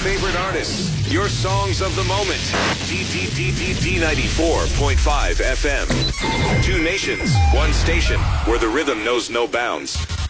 favorite artists, your songs of the moment. D94.5 FM. Two nations, one station, where the rhythm knows no bounds.